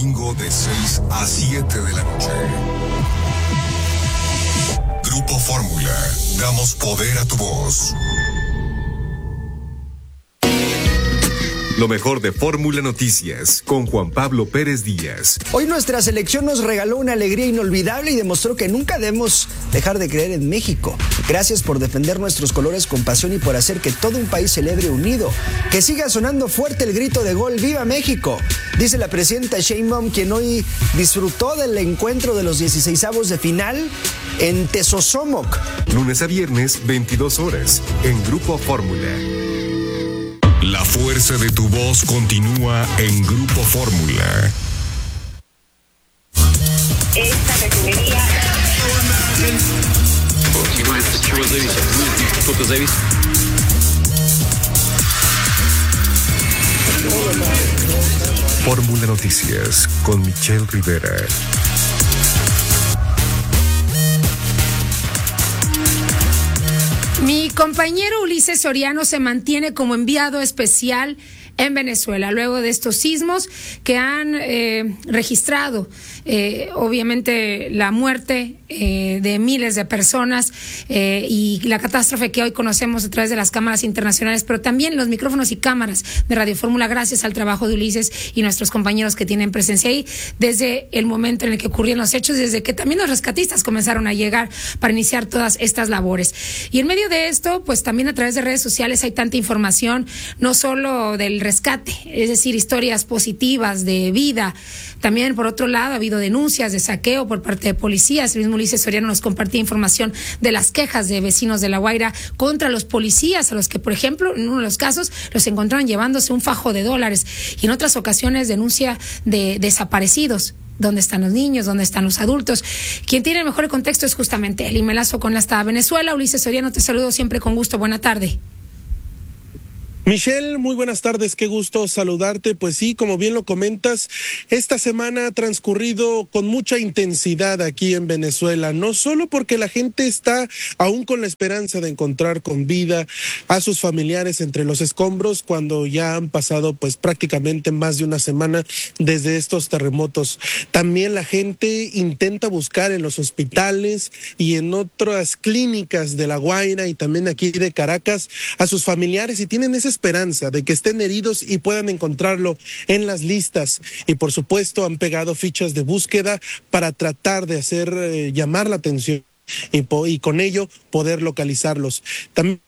domingo de 6 a 7 de la noche. Grupo Fórmula, damos poder a tu voz. Lo mejor de Fórmula Noticias con Juan Pablo Pérez Díaz. Hoy nuestra selección nos regaló una alegría inolvidable y demostró que nunca debemos dejar de creer en México. Gracias por defender nuestros colores con pasión y por hacer que todo un país celebre unido. Que siga sonando fuerte el grito de gol ¡Viva México! Dice la presidenta Sheinbaum, quien hoy disfrutó del encuentro de los 16avos de final en Tezosomoc. Lunes a viernes, 22 horas, en Grupo Fórmula. La fuerza de tu voz continúa en Grupo Fórmula. Esta refinería. Fórmula Noticias con Michelle Rivera. Mi compañero Ulises Soriano se mantiene como enviado especial en Venezuela, luego de estos sismos que han registrado, obviamente, la muerte de miles de personas y la catástrofe que hoy conocemos a través de las cámaras internacionales, pero también los micrófonos y cámaras de Radio Fórmula, gracias al trabajo de Ulises y nuestros compañeros que tienen presencia ahí desde el momento en el que ocurrieron los hechos, desde que también los rescatistas comenzaron a llegar para iniciar todas estas labores. Y en medio de esto, pues también a través de redes sociales hay tanta información, no solo del rescate, es decir, historias positivas de vida. También, por otro lado, ha habido denuncias de saqueo por parte de policías. El mismo Ulises Soriano nos compartía información de las quejas de vecinos de La Guaira contra los policías, a los que, por ejemplo, en uno de los casos, los encontraron llevándose un fajo de dólares, y en otras ocasiones denuncia de desaparecidos. ¿Dónde están los niños? ¿Dónde están los adultos? Quien tiene el mejor contexto es justamente él. Y me lazo con hasta Venezuela. Ulises Soriano, te saludo siempre con gusto. Buena tarde. Michelle, muy buenas tardes, qué gusto saludarte. Pues sí, como bien lo comentas, esta semana ha transcurrido con mucha intensidad aquí en Venezuela, no solo porque la gente está aún con la esperanza de encontrar con vida a sus familiares entre los escombros, cuando ya han pasado pues prácticamente más de una semana desde estos terremotos. También la gente intenta buscar en los hospitales y en otras clínicas de La Guaira y también aquí de Caracas a sus familiares, y tienen esa esperanza de que estén heridos y puedan encontrarlo en las listas. Y por supuesto han pegado fichas de búsqueda para tratar de hacer llamar la atención y con ello poder localizarlos. También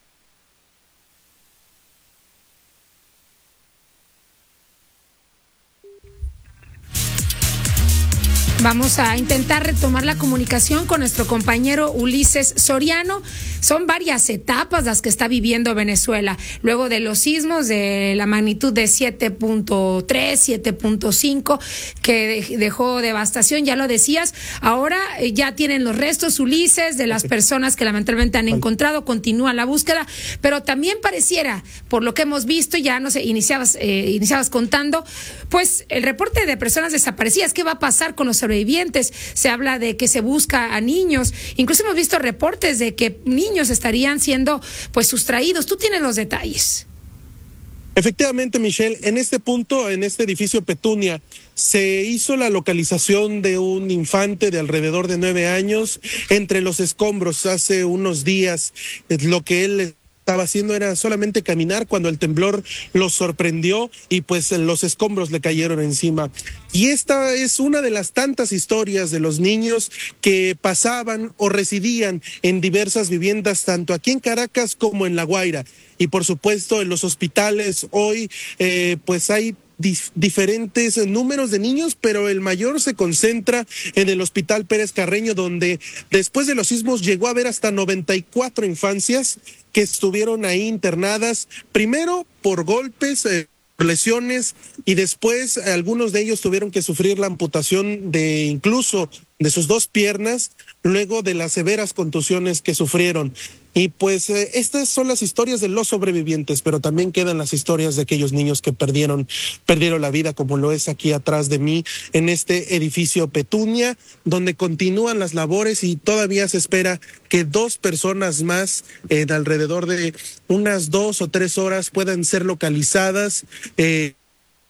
vamos a intentar retomar la comunicación con nuestro compañero Ulises Soriano. Son varias etapas las que está viviendo Venezuela. Luego de los sismos de la magnitud de 7.3, 7.5, que dejó devastación, ya lo decías. Ahora ya tienen los restos, Ulises, de las personas que lamentablemente han encontrado. Continúa la búsqueda, pero también pareciera, por lo que hemos visto, ya no sé, iniciabas contando, pues el reporte de personas desaparecidas. ¿Qué va a pasar con los sobrevivientes? Se habla de que se busca a niños, incluso hemos visto reportes de que niños estarían siendo pues sustraídos. Tú tienes los detalles. Efectivamente, Michelle, en este punto, en este edificio Petunia, se hizo la localización de un infante de alrededor de 9 años entre los escombros hace unos días. Lo que él estaba haciendo era solamente caminar cuando el temblor los sorprendió y pues los escombros le cayeron encima. Y esta es una de las tantas historias de los niños que pasaban o residían en diversas viviendas, tanto aquí en Caracas como en La Guaira. Y por supuesto en los hospitales hoy pues hay diferentes números de niños, pero el mayor se concentra en el Hospital Pérez Carreño, donde después de los sismos llegó a haber hasta 94 infancias que estuvieron ahí internadas, primero por golpes, lesiones, y después algunos de ellos tuvieron que sufrir la amputación de incluso de sus 2 piernas, luego de las severas contusiones que sufrieron. Y pues estas son las historias de los sobrevivientes, pero también quedan las historias de aquellos niños que perdieron la vida, como lo es aquí atrás de mí, en este edificio Petunia, donde continúan las labores y todavía se espera que 2 personas más, en alrededor de unas 2 o 3 horas, puedan ser localizadas.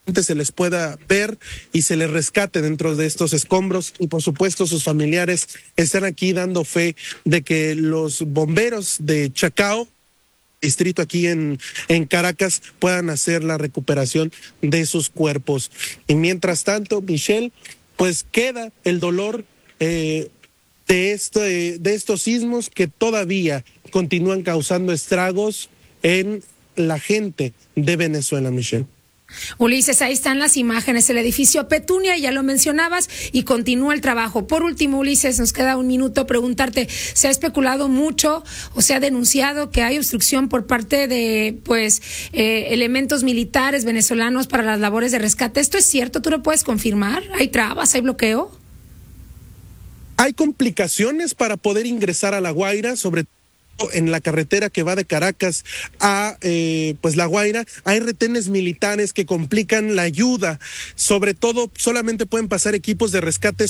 se les pueda ver y se les rescate dentro de estos escombros, y por supuesto sus familiares están aquí dando fe de que los bomberos de Chacao, distrito aquí en Caracas, puedan hacer la recuperación de sus cuerpos. Y mientras tanto, Michelle, pues queda el dolor de estos sismos que todavía continúan causando estragos en la gente de Venezuela, Michelle. Ulises, ahí están las imágenes, el edificio Petunia, ya lo mencionabas, y continúa el trabajo. Por último, Ulises, nos queda un minuto, preguntarte, se ha especulado mucho o se ha denunciado que hay obstrucción por parte de elementos militares venezolanos para las labores de rescate. ¿Esto es cierto? ¿Tú lo puedes confirmar? ¿Hay trabas? ¿Hay bloqueo? Hay complicaciones para poder ingresar a La Guaira, sobre todo en la carretera que va de Caracas a La Guaira. Hay retenes militares que complican la ayuda. Sobre todo, solamente pueden pasar equipos de rescate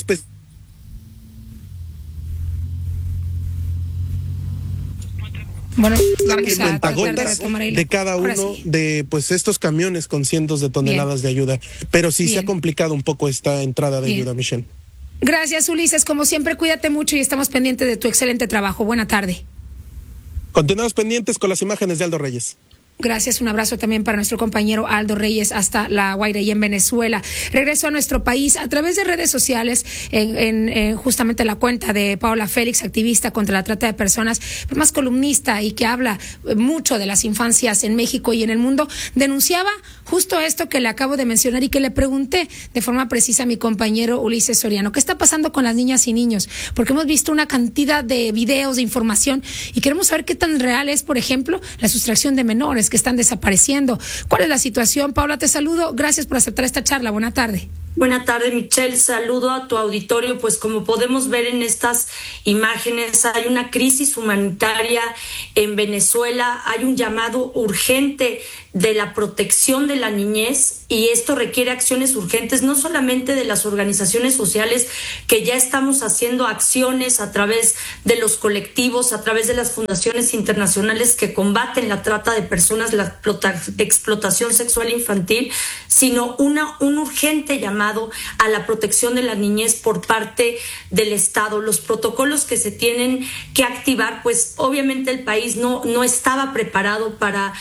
cuentagotas de cada uno de estos camiones con cientos de toneladas de ayuda. Pero sí se ha complicado un poco esta entrada de ayuda, Michelle. Gracias, Ulises. Como siempre, cuídate mucho y estamos pendientes de tu excelente trabajo. Buena tarde. Continuamos pendientes con las imágenes de Aldo Reyes. Gracias, un abrazo también para nuestro compañero Aldo Reyes hasta La Guaira y en Venezuela. Regreso a nuestro país a través de redes sociales, en justamente la cuenta de Paola Félix, activista contra la trata de personas, más columnista y que habla mucho de las infancias en México y en el mundo, denunciaba justo esto que le acabo de mencionar y que le pregunté de forma precisa a mi compañero Ulises Soriano. ¿Qué está pasando con las niñas y niños? Porque hemos visto una cantidad de videos, de información, y queremos saber qué tan real es, por ejemplo, la sustracción de menores que están desapareciendo. ¿Cuál es la situación? Paula, te saludo. Gracias por aceptar esta charla. Buena tarde. Buena tarde, Michelle. Saludo a tu auditorio. Pues como podemos ver en estas imágenes, hay una crisis humanitaria en Venezuela. Hay un llamado urgente de la protección de la niñez, y esto requiere acciones urgentes, no solamente de las organizaciones sociales, que ya estamos haciendo acciones a través de los colectivos, a través de las fundaciones internacionales que combaten la trata de personas, la explotación sexual infantil, sino un urgente llamado a la protección de la niñez por parte del Estado. Los protocolos que se tienen que activar, pues obviamente el país no estaba preparado para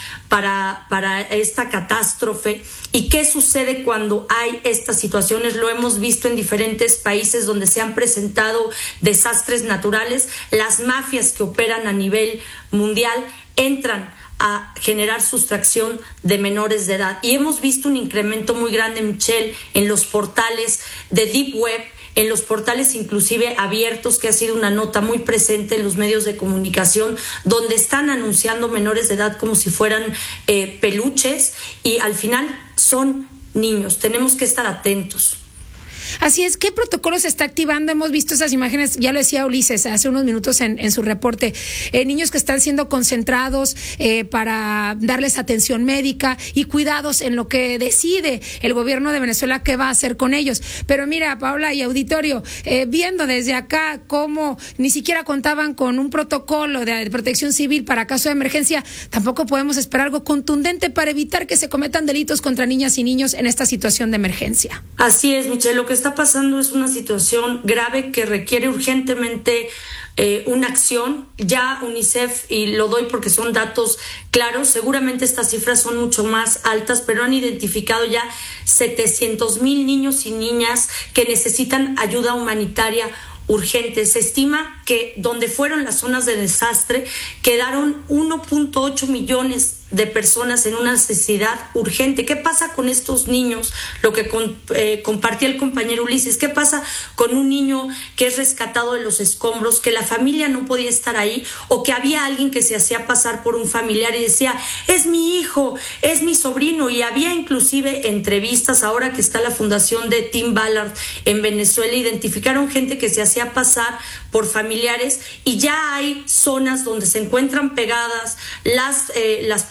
esta catástrofe. ¿Y qué sucede cuando hay estas situaciones? Lo hemos visto en diferentes países donde se han presentado desastres naturales. Las mafias que operan a nivel mundial entran a generar sustracción de menores de edad. Y hemos visto un incremento muy grande, Michelle, en los portales de Deep Web, en los portales inclusive abiertos, que ha sido una nota muy presente en los medios de comunicación, donde están anunciando menores de edad como si fueran peluches, y al final son niños. Tenemos que estar atentos. Así es, ¿qué protocolo se está activando? Hemos visto esas imágenes, ya lo decía Ulises hace unos minutos en su reporte, niños que están siendo concentrados para darles atención médica y cuidados en lo que decide el gobierno de Venezuela qué va a hacer con ellos. Pero mira, Paola y auditorio, viendo desde acá cómo ni siquiera contaban con un protocolo de protección civil para caso de emergencia, tampoco podemos esperar algo contundente para evitar que se cometan delitos contra niñas y niños en esta situación de emergencia. Así es, Michelle, lo que está pasando es una situación grave que requiere urgentemente una acción. Ya UNICEF, y lo doy porque son datos claros, seguramente estas cifras son mucho más altas, pero han identificado ya 700,000 niños y niñas que necesitan ayuda humanitaria urgente. Se estima que donde fueron las zonas de desastre quedaron 1.8 millones de personas en una necesidad urgente. ¿Qué pasa con estos niños? Lo que compartía el compañero Ulises. ¿Qué pasa con un niño que es rescatado de los escombros, que la familia no podía estar ahí, o que había alguien que se hacía pasar por un familiar y decía, es mi hijo, es mi sobrino? Y había inclusive entrevistas, ahora que está la fundación de Tim Ballard en Venezuela, identificaron gente que se hacía pasar por familiares, y ya hay zonas donde se encuentran pegadas las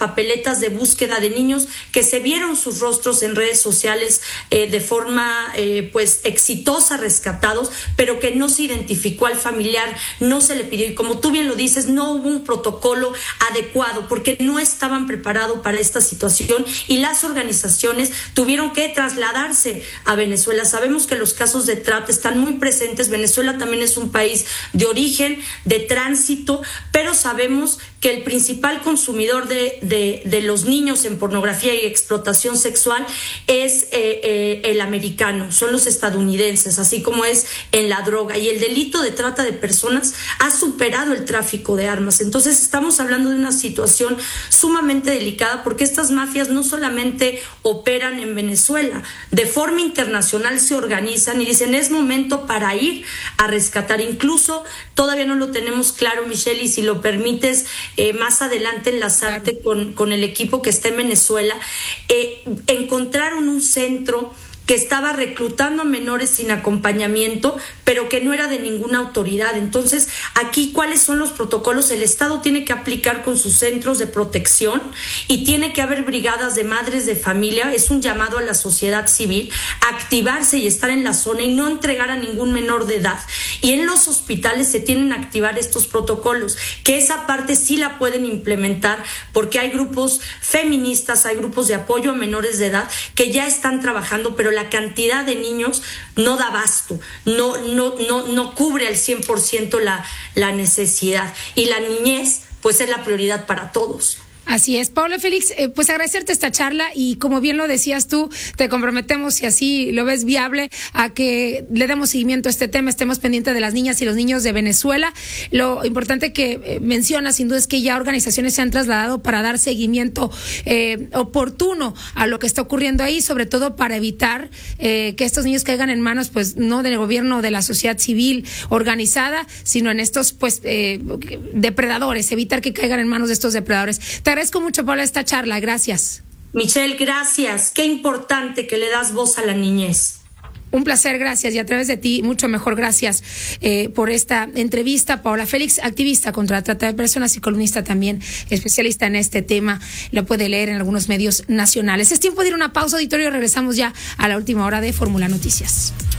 papeletas de búsqueda de niños que se vieron sus rostros en redes sociales de forma pues exitosa, rescatados, pero que no se identificó al familiar, no se le pidió, y como tú bien lo dices, no hubo un protocolo adecuado porque no estaban preparados para esta situación y las organizaciones tuvieron que trasladarse a Venezuela. Sabemos que los casos de trata están muy presentes. Venezuela también es un país de origen, de tránsito, pero sabemos que el principal consumidor de los niños en pornografía y explotación sexual es el americano, son los estadounidenses, así como es en la droga. Y el delito de trata de personas ha superado el tráfico de armas. Entonces estamos hablando de una situación sumamente delicada porque estas mafias no solamente operan en Venezuela, de forma internacional se organizan y dicen es momento para ir a rescatar. Incluso todavía no lo tenemos claro, Michelle, y si lo permites, más adelante enlazarte con el equipo que está en Venezuela. Encontraron un centro que estaba reclutando a menores sin acompañamiento, pero que no era de ninguna autoridad. Entonces, aquí, ¿cuáles son los protocolos? El Estado tiene que aplicar con sus centros de protección y tiene que haber brigadas de madres de familia. Es un llamado a la sociedad civil a activarse y estar en la zona y no entregar a ningún menor de edad. Y en los hospitales se tienen que activar estos protocolos, que esa parte sí la pueden implementar porque hay grupos feministas, hay grupos de apoyo a menores de edad que ya están trabajando, pero la cantidad de niños no da abasto, no cubre al 100% la necesidad. Y la niñez, pues, es la prioridad para todos. Así es, Paula Félix, pues agradecerte esta charla y como bien lo decías tú, te comprometemos, si así lo ves viable, a que le demos seguimiento a este tema, estemos pendientes de las niñas y los niños de Venezuela. Lo importante que mencionas, sin duda, es que ya organizaciones se han trasladado para dar seguimiento oportuno a lo que está ocurriendo ahí, sobre todo para evitar que estos niños caigan en manos, pues, no del gobierno o de la sociedad civil organizada, sino en estos, pues, depredadores, evitar que caigan en manos de estos depredadores. Te agradezco mucho, Paula, esta charla. Gracias. Michelle, gracias. Qué importante que le das voz a la niñez. Un placer, gracias. Y a través de ti, mucho mejor. Gracias por esta entrevista. Paula Félix, activista contra la trata de personas y columnista también, especialista en este tema. Lo puede leer en algunos medios nacionales. Es tiempo de ir a una pausa, auditorio. Regresamos ya a la última hora de Fórmula Noticias.